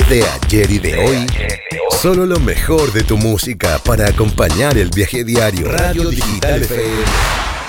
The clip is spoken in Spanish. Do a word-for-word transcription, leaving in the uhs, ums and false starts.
de ayer y de hoy. Solo lo mejor de tu música para acompañar el viaje diario. Radio Digital F M.